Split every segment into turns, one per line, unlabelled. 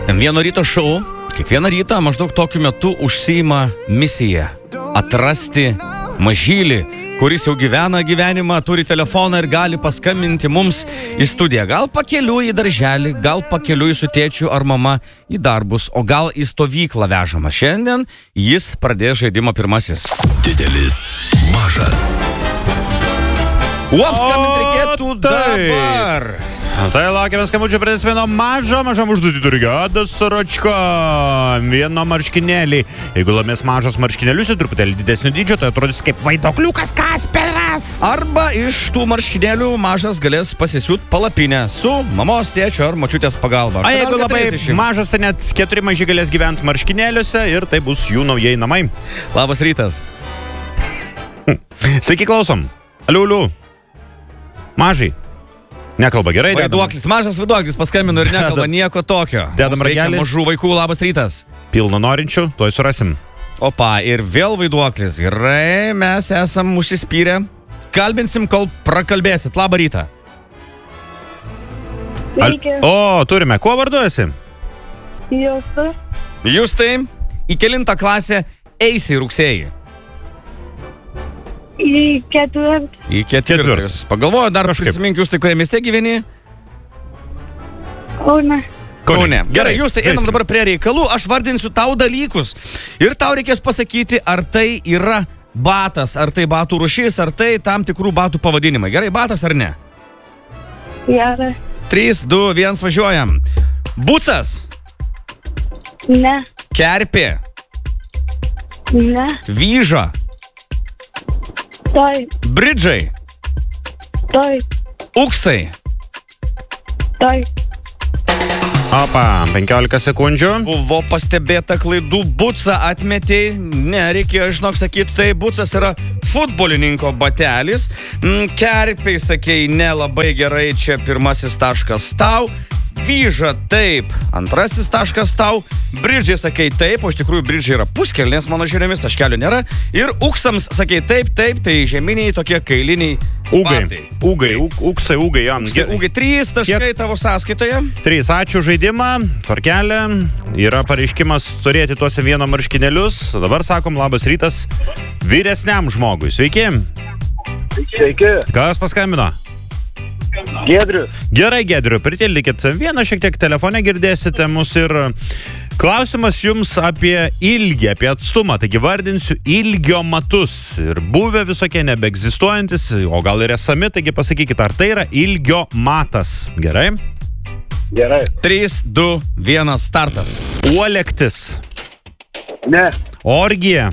Vieno ryto šou, kiekvieną rytą maždaug tokiu metu užsiima misija atrasti mažylį, kuris jau gyvena gyvenimą, turi telefoną ir gali paskambinti mums į studiją. Gal pakeliui į darželį, gal pakeliui su tėčiu ar mama į darbus, o gal į stovyklą vežama. Šiandien jis pradės žaidimą pirmasis.
Didelis, mažas.
Skambinti reikėtų dabar.
Tai laukiame skambučio, pradėsime nuo mažam užduotį turi Gadas Soročko. Vieno marškinėlį. Jeigu laimės mažas marškinėlius ir truputėlį didesnio dydžio, tai atrodys kaip Vaiduokliukas Kasparas.
Arba iš tų marškinėlių mažas galės pasisiūt palapinę su mamos, tėčio ar močiutės pagalba.
O jeigu labai mažas, tai net 4 maži galės gyventi marškinėliuose ir tai bus jų naujieji namai.
Labas rytas.
Sveiki, klausom. Aliuliu. Mažai. Nekalba gerai.
Vaiduoklis, mažas vaiduoklis paskambino ir nekalba nieko tokio.
Dedam ragelį.
Mažų vaikų, labas rytas.
Pilno norinčių, tuoj surasim.
Opa, ir vėl vaiduoklis. Gerai, mes esam užsispyrę. Kalbinsim, kol prakalbėsit. Labą rytą.
O, turime. Kuo vardu esi?
Justai, į kelintą klasę eisi rugsėjį?
Į ketvirtą.
Į ketvirtą. Pagalvoju, dar prisimink, jūs tai kurie mieste gyveni? Kaune. Gerai, jūs tai einam dabar prie reikalų. Aš vardinsiu tau dalykus. Ir tau reikės pasakyti, ar tai yra batas, ar tai batų rūšis, ar tai tam tikrų batų pavadinimai. Gerai, batas ar ne?
Gerai.
3, 2, 1, važiuojam. Bucas.
Ne.
Kerpė.
Ne.
Vyža.
Taip.
Bridžai.
Taip.
Uksai.
Taip.
Opa, 15 sekundžių.
Buvo pastebėta klaidų, bucą atmetei. Ne, reikėjo, žinok, sakyti, tai bucas yra futbolininko batelis. Kerpiai, sakei, nelabai gerai, čia pirmasis taškas tau. Vyža, taip, antrasis taškas tau. Bridžiai, sakei, taip, o iš tikrųjų bridžiai yra puskelnės, mano žiūrėmis, taškelių nėra. Ir uksams, sakei, taip, tai žeminiai tokie kailiniai batai.
Uksai, jam.
Ūgai, 3 taškai tavo sąskaitoje.
3, ačiū žaidimą, tvarkelė. Yra pareiškimas turėti tuose vieno marškinėlius. Dabar sakom, labas rytas vyresniam žmogui. Sveiki.
Sveiki.
Kas paskambino?
Giedrius.
Gerai, Giedriu, pritildykit. Vieną šiek tiek telefone girdėsite mus ir klausimas jums apie ilgį, apie atstumą. Taigi vardinsiu ilgio matus. Ir buvę visokie nebeegzistuojantis, o gal ir esami, taigi pasakykit, ar tai yra ilgio matas. Gerai?
Gerai.
3, 2, 1, startas.
Uolektis.
Ne.
Orgija.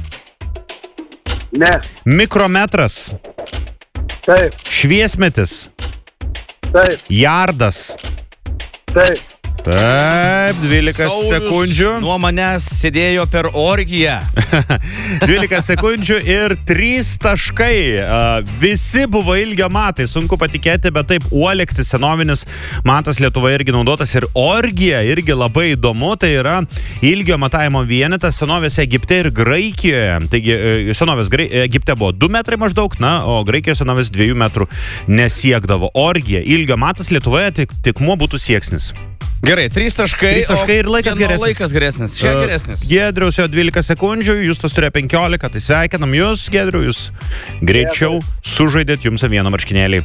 Ne.
Mikrometras.
Taip.
Šviesmetis.
Taip.
Jardas.
Taip.
Taip, 12 sekundžių.
Nuo manęs sėdėjo per orgiją.
12 sekundžių ir 3 taškai. Visi buvo ilgio matai, sunku patikėti, bet taip, uolektis senovinis matas Lietuvoje irgi naudotas. Ir orgija irgi labai įdomu, tai yra ilgio matavimo vienetas senovės Egipte ir Graikijoje. Taigi, senovės Egipte buvo 2 metrai maždaug, o Graikijoje senovės 2 metrų nesiekdavo. Orgija, ilgio matas Lietuvoje tikmuo būtų sieksnis.
Gerai, 3 taškai.
3 taškai ir laikas geresnis.
Laikas geresnis. Čia geresnis.
Giedriaus jo 12 sekundžių, Justas turėjo 15, tai sveikinam jūs, Giedriu, jūs greičiau sužaidėt jums vieną marškinėlį.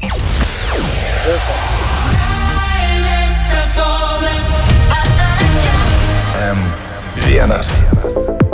M1